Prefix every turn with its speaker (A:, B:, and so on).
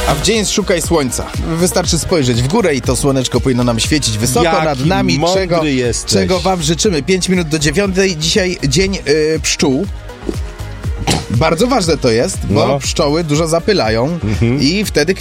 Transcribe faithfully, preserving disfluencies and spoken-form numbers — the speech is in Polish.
A: A w dzień szukaj słońca. Wystarczy spojrzeć w górę i to słoneczko powinno nam świecić wysoko
B: Jaki
A: nad nami,
B: mądry
A: czego,
B: jesteś.
A: czego wam życzymy. Pięć minut do dziewiątej. Dzisiaj dzień y, pszczół. Bardzo ważne to jest, bo
B: No.
A: pszczoły dużo zapylają i wtedy